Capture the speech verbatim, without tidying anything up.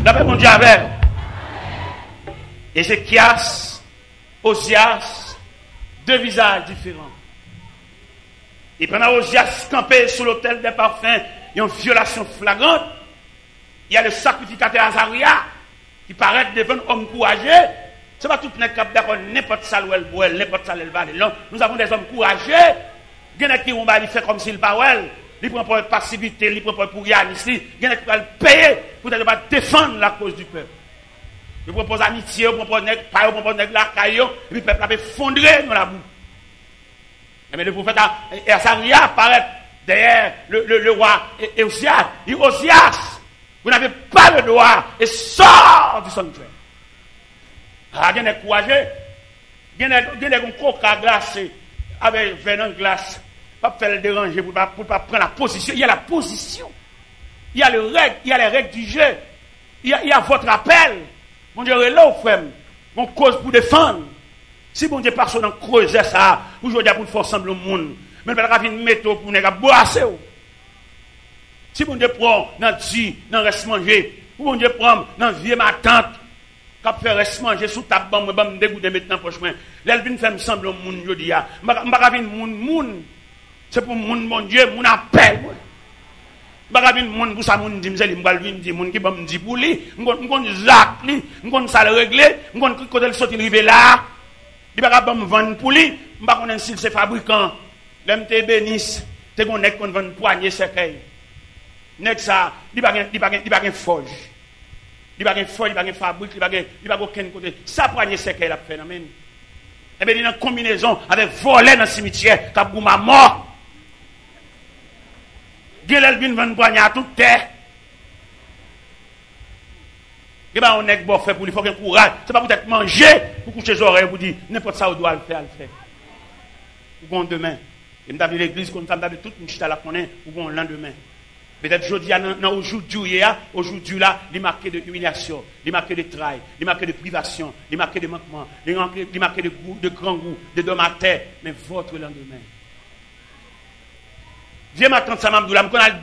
D'après mon Dieu avec. Ézéchias, Osias, deux visages différents. Et pendant Osias campé sur l'autel des parfums, il y a une violation flagrante. Il y a le sacrificateur Azaria qui paraît devant un homme courageux. Ce n'est pas tout le monde qui d'accord n'importe ça où elle boit, n'importe ça où elle va. Nous avons des hommes courageux. Il y en a qui vont faire comme s'il parle. Il prend pour passivité, il prend pour rien ici. Il y en a qui vont payer pour ne pas défendre la cause du peuple. Il propose amitié, il propose pas, il propose la caillou, et puis le peuple a effondré dans la boue. Mais le prophète Azaria apparaît derrière le, le, le roi Osias. Il dit Osias, vous n'avez pas le droit et sort du sanctuaire. Ah, il y a des courageux. Il y a des coca glacés avec venin glace. Pas faire le déranger pour ne pas, pas prendre la position. Il y a la position. Il y a, le règle, il y a les règles du jeu. Il y a, il y a votre appel. Mon Dieu, là, frère, on cause pour défendre. Si mon Dieu passe dans creuser ça, pour jouer pour faire ensemble le monde, mais il va venir mettre pour ne pas boire. Si mon Dieu prend dans le dans reste manger, ou mon Dieu prend dans vieux ma tante, quand fait reste manger sous ta bande, je vais me dégoûter maintenant prochainement. L'elvin fait me semble le monde, je dis, je ne vais pas venir monde, monde. C'est pour mon mon Dieu, mon appel. Je ne vais pas venir monde pour ça, mon dit, je vais venir dire, mon qui va me dire pour lui, je vais me zac lui, je vais ça le régler, je vais quand il saute arriver là, il va pas me vendre pour lui, je ne vais pas connaître si c'est fabricant. L'M T bénisse, tu connais qu'on vend une poignée cercueil. Nek ça, il va il va il va il forge. Il va il forge, il va fabrique, il va il va aucun côté. Ça poignée cercueil la phénomène. Et bien il y a une combinaison avec voler dans le cimetière, cap ma mort. Gelel vinn vendre poignée à toute terre. Et ben on est bon fait pour lui, faut qu'il courage. C'est pas pour être manger, pour coucher les oreilles pour dire n'importe ça on doit le faire, le faire. Pour demain. Et m't'a l'église comme ça, m't'a toute une chita la connaît pour le lendemain. Peut-être aujourd'hui, aujourd'hui, aujourd'hui là, il marqué de humiliation, il marqué de travail, il marqué de privation, il marqué de manquement, il marqué de goût, de grand goût, de dommage à terre, mais votre lendemain. Viens m'attendre ça, m'abdoula,